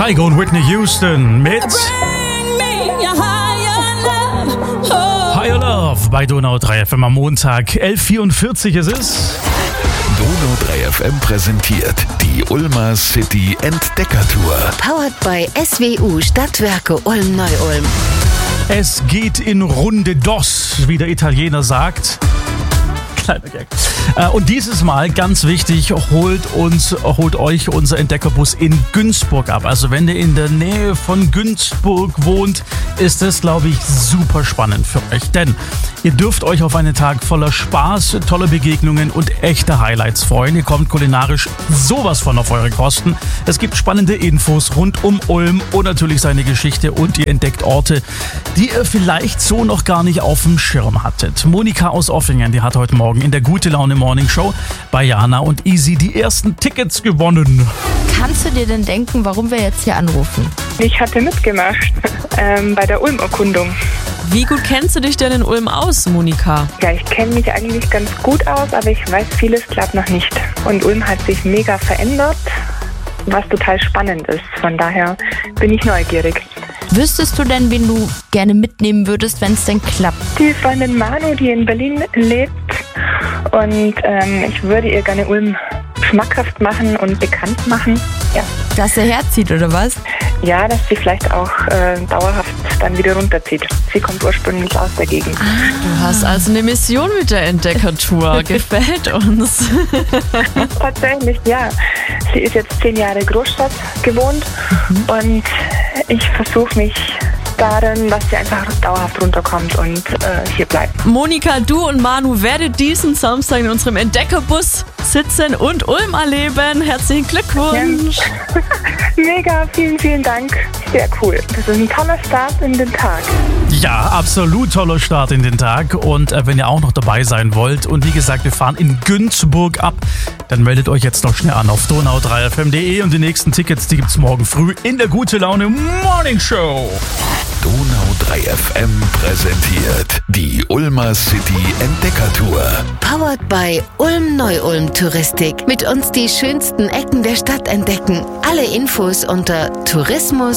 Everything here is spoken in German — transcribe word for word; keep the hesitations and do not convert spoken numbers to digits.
Kygo und Whitney Houston mit Higher Love bei Donau drei F M am Montag. elf Uhr vierundvierzig ist es. Donau drei F M präsentiert die Ulmer City Entdeckertour. Powered by S W U Stadtwerke Ulm-Neu-Ulm. Es geht in Runde Dos, wie der Italiener sagt. Kleiner Gag. Und dieses Mal, ganz wichtig, holt uns, holt euch unser Entdeckerbus in Günzburg ab. Also wenn ihr in der Nähe von Günzburg wohnt, ist es, glaube ich, super spannend für euch. Denn ihr dürft euch auf einen Tag voller Spaß, toller Begegnungen und echter Highlights freuen. Ihr kommt kulinarisch sowas von auf eure Kosten. Es gibt spannende Infos rund um Ulm und natürlich seine Geschichte und ihr entdeckt Orte, die ihr vielleicht so noch gar nicht auf dem Schirm hattet. Monika aus Offingen, die hat heute Morgen in der Gute Laune Morning Show bei Jana und Easy die ersten Tickets gewonnen. Kannst du dir denn denken, warum wir jetzt hier anrufen? Ich hatte mitgemacht ähm, bei der Ulm-Erkundung. Wie gut kennst du dich denn in Ulm aus, Monika? Ja, ich kenne mich eigentlich ganz gut aus, aber ich weiß vieles klappt noch nicht. Und Ulm hat sich mega verändert, was total spannend ist. Von daher bin ich neugierig. Wüsstest du denn, wen du gerne mitnehmen würdest, wenn es denn klappt? Die Freundin Manu, die in Berlin lebt. Und ähm, ich würde ihr gerne Ulm schmackhaft machen und bekannt machen. Ja. Dass sie herzieht, oder was? Ja, dass sie vielleicht auch äh, dauerhaft dann wieder runterzieht. Sie kommt ursprünglich aus der Gegend. Ah, du hast also eine Mission mit der Entdeckertour. Gefällt uns. Tatsächlich, ja. Sie ist jetzt zehn Jahre Großstadt gewohnt mhm. und ich versuche mich darin, dass sie einfach dauerhaft runterkommt und äh, hier bleibt. Monika, du und Manu werdet diesen Samstag in unserem Entdeckerbus sitzen und Ulm erleben. Herzlichen Glückwunsch! Ja. Mega, vielen, vielen Dank. Sehr cool. Das ist ein toller Start in den Tag. Ja, absolut toller Start in den Tag. Und äh, wenn ihr auch noch dabei sein wollt und wie gesagt, wir fahren in Günzburg ab, dann meldet euch jetzt noch schnell an auf donau drei f m punkt de und die nächsten Tickets, die gibt's morgen früh in der Gute Laune Morning Show. Donau drei F M präsentiert die Ulmer City Entdeckertour. Powered by Ulm-Neu-Ulm Touristik. Mit uns die schönsten Ecken der Stadt entdecken. Alle Infos unter tourismus